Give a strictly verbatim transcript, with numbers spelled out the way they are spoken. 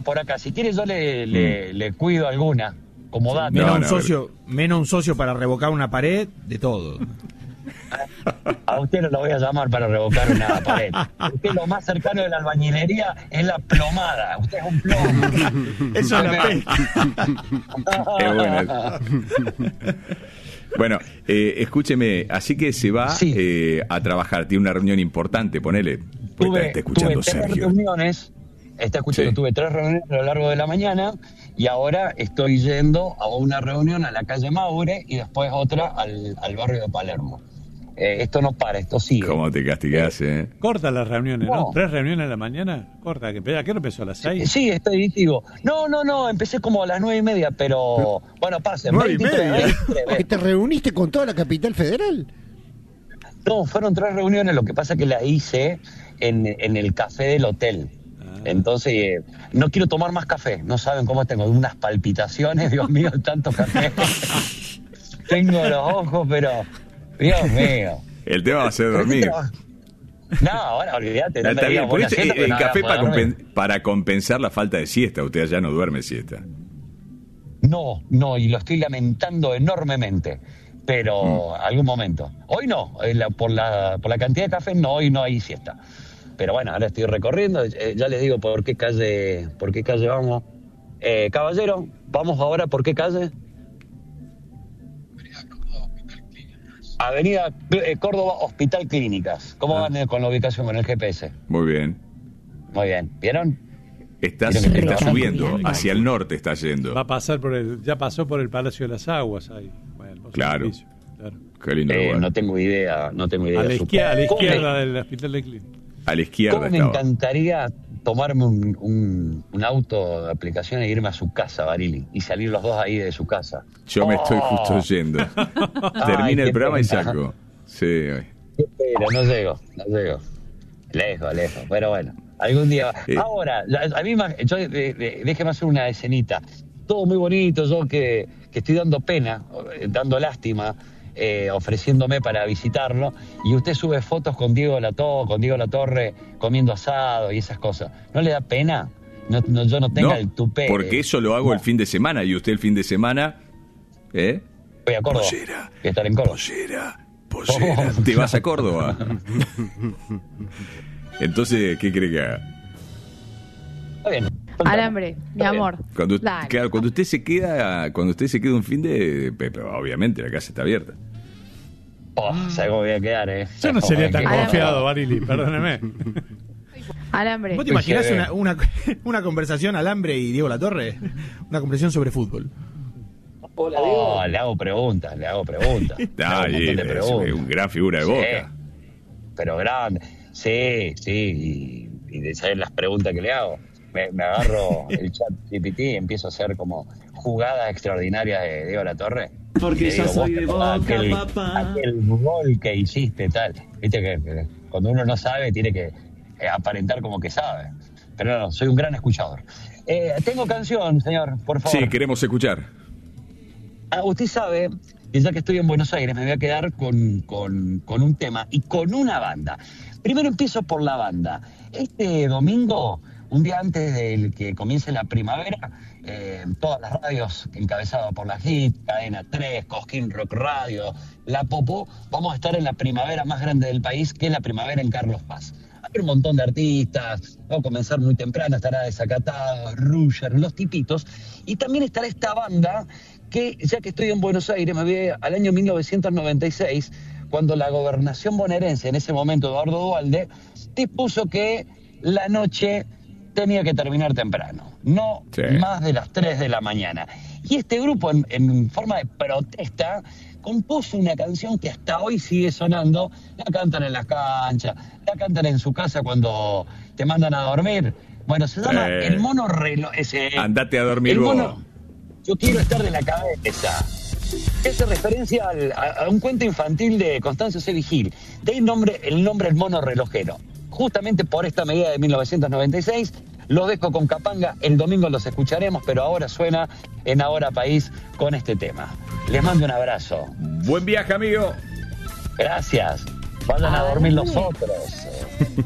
por acá. Si quiere yo le, le, le cuido alguna, como dato. Menos No, un no, socio, menos un socio para revocar una pared, de todo. A usted no lo voy a llamar para revocar una pared. Usted lo más cercano de la albañilería es la plomada. Usted es un plomo. Eso es la pesca. Qué buena. Bueno, eh, escúcheme, así que se va Sí. eh, a trabajar, tiene una reunión importante, ponele. Pues Tuve, está, está escuchando tuve tres Sergio. reuniones, está escuchando, Sí. tuve tres reuniones a lo largo de la mañana y ahora estoy yendo a una reunión a la calle Maure y después otra al, al barrio de Palermo. Eh, esto no para, esto sigue. ¿Cómo te castigás, eh? Corta las reuniones, ¿no? No. Tres reuniones a la mañana, corta. ¿A qué hora empezó? ¿A las seis? Sí, estoy, digo, no, no, no, empecé como a las nueve y media, pero bueno, pasen, ¿Nueve y veintitrés, media? veintitrés. ¿Que te reuniste con toda la capital federal? No, fueron tres reuniones, lo que pasa es que la hice en, en el café del hotel. Ah. Entonces, eh, no quiero tomar más café, no saben cómo tengo unas palpitaciones, Dios mío, tanto café. Tengo los ojos, pero, Dios mío. El tema va a ser dormir. No, ahora olvídate, no Está me bien, digas por buena eso, siesta, eh, pero el no voy a café poder para, dormir. compen- para compensar la falta de siesta. Usted ya no duerme siesta. No, no, y lo estoy lamentando enormemente. Pero Mm. algún momento. Hoy no, eh, la- por, la, por la cantidad de café, no, hoy no hay siesta. Pero bueno, ahora estoy recorriendo, eh, ya les digo por qué calle, por qué calle vamos. Eh, caballero, vamos ahora por qué calle. Avenida eh, Córdoba Hospital Clínicas. ¿Cómo van eh, con la ubicación con el G P S? Muy bien. Muy bien, ¿vieron? Estás, Miren que estás está subiendo, bien. hacia el norte está yendo. Va a pasar por el, ya pasó por el Palacio de las Aguas ahí. Bueno, vos Claro. servicio, claro. Qué lindo Eh, lugar. no tengo idea, no tengo idea. A la izquierda, a la ¿Cómo me- izquierda del hospital de Clínica. A la izquierda ¿Cómo me estaba. encantaría tomarme un, un, un auto de aplicación e irme a su casa, Barili, y salir los dos ahí de su casa? Yo me estoy Oh. justo yendo. Ay, Termina el qué programa y pena. saco. Sí. ay. Pero no llego, no llego. Lejos, lejos. Pero bueno, algún día. Eh. Ahora, ya- a mí, ma- yo, de- de- déjeme hacer una escenita. Todo muy bonito, yo que, que estoy dando pena, eh, dando lástima, eh, ofreciéndome para visitarlo, y usted sube fotos con Diego Latorre, con Diego Latorre comiendo asado y esas cosas. ¿No le da pena? No, no- yo no tenga No, el tupé. porque eso lo hago No. el fin de semana y usted el fin de semana, ¿eh? Voy a Córdoba. Pollera, Voy a estar en Córdoba. pollera, pollera. ¿Te vas a Córdoba? Entonces, ¿qué cree que haga? Está bien. Alambre, mi Está bien. amor. Cuando, Dale. claro, cuando usted se queda, cuando usted se queda un fin de, pe- pero obviamente la casa está abierta. Oh, ¿sabes cómo voy a quedar, eh? Yo no ¿Sabes sería cómo tan voy a quedar? confiado, Barili, perdóneme. Alambre. ¿Vos te imaginás Pues, una, una, una conversación Alambre y Diego Latorre? Una conversación sobre fútbol. Oh, le hago preguntas, le hago preguntas. Le hago Ay, un montón de es preguntas. un gran figura de Sí, Boca. pero grande. Sí, sí, y, y de saber las preguntas que le hago. Me, me agarro el chat G P T y empiezo a hacer como jugadas extraordinarias de Diego Latorre. Porque Y le yo digo, soy vos de te acordás Boca, aquel, papá. aquel gol que hiciste, tal. Viste que, que cuando uno no sabe tiene que eh, aparentar como que sabe. Pero no, no, soy un gran escuchador. Eh, tengo canción, señor, por favor. Sí, queremos escuchar. Ah, usted sabe que ya que estoy en Buenos Aires me voy a quedar con, con, con un tema y con una banda. Primero empiezo por la banda. Este domingo, un día antes de que comience la primavera, eh, todas las radios encabezadas por la Hit, Cadena tres, Cosquín Rock Radio, La Popó, vamos a estar en la primavera más grande del país, que es la primavera en Carlos Paz. Hay un montón de artistas, va a comenzar muy temprano, estará Desacatado, Ruger, Los Tipitos, y también estará esta banda que, ya que estoy en Buenos Aires, me voy al año mil novecientos noventa y seis, cuando la gobernación bonaerense, en ese momento Eduardo Duhalde, dispuso que la noche tenía que terminar temprano, no Sí. más de las tres de la mañana. Y este grupo, en, en forma de protesta, compuso una canción que hasta hoy sigue sonando. La cantan en las canchas, la cantan en su casa cuando te mandan a dormir. Bueno, se llama Eh. El Mono Reloj. Ese, Andate a dormir el vos. mono, yo quiero estar de la cabeza. Hace referencia al- a, a un cuento infantil de Constancio C. Vigil. De ahí el nombre, el nombre El Mono Relojero. Justamente por esta medida de mil novecientos noventa y seis, los dejo con Capanga. El domingo los escucharemos, pero ahora suena en Ahora País con este tema. Les mando un abrazo. Buen viaje, amigo. Gracias. Vayan a dormir los otros.